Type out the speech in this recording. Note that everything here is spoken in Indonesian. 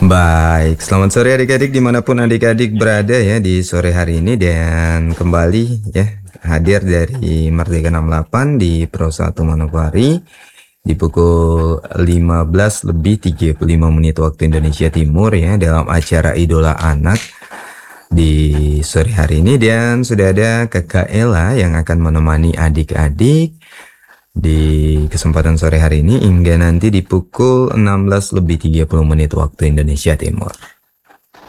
Baik, selamat sore adik-adik dimanapun adik-adik berada ya di sore hari ini, dan kembali ya hadir dari Merdeka 68 di Pro 1 Manokwari di pukul 15:35 waktu Indonesia Timur ya, dalam acara Idola Anak di sore hari ini. Dan sudah ada Kakak Ella yang akan menemani adik-adik di kesempatan sore hari ini hingga nanti di pukul 16:30 waktu Indonesia Timur.